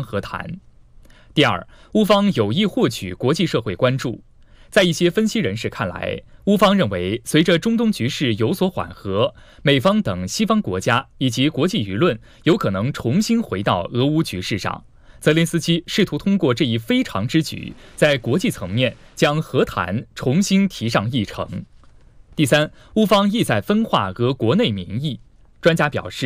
和谈。第二，乌方有意获取国际社会关注。在一些分析人士看来，乌方认为，随着中东局势有所缓和，美方等西方国家以及国际舆论有可能重新回到俄乌局势上。泽连斯基试图通过这一非常之举，在国际层面将和谈重新提上议程。第三，乌方意在分化俄国内民意。专家表示，